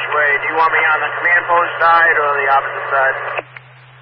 way. Do you want me on the command post side or the opposite side?